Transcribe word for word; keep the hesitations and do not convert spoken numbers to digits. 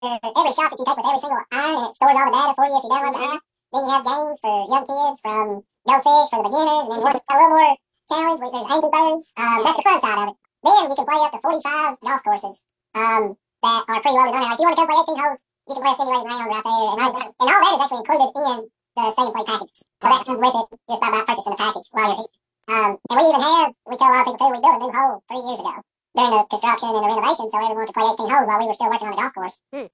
every shot that you take with every single iron, and it stores all the data for you if you download the app. Then you have games for young kids from Go Fish for the beginners, and then one that's got a little more challenge. With, there's Angry Birds. Um, that's the fun side of it. Then you can play up to forty-five golf courses um, that are preloaded on there. Like, if you want to come play eighteen holes, you can play a simulated round right there, and all, and all that is actually included in the stay and play packages. So that comes with it just by, by purchasing the package while you're here. Um, and we even have, we tell a lot of people too, we built a new hole three years ago during the construction and the renovation, so everyone could play eighteen holes while we were still working on the golf course. Hmm.